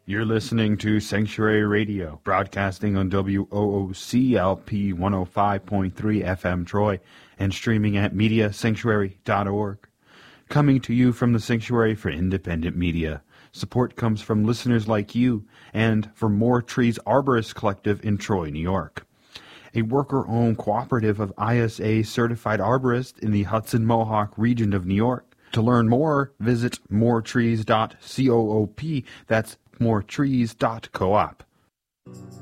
You're listening to Sanctuary Radio, broadcasting on WOOCLP 105.3 FM Troy and streaming at MediaSanctuary.org. Coming to you from the Sanctuary for Independent Media. Support comes from listeners like you and from More Trees Arborist Collective in Troy, New York, a worker-owned cooperative of ISA certified arborists in the Hudson Mohawk region of New York. To learn more, visit moretrees.coop. That's moretrees.coop.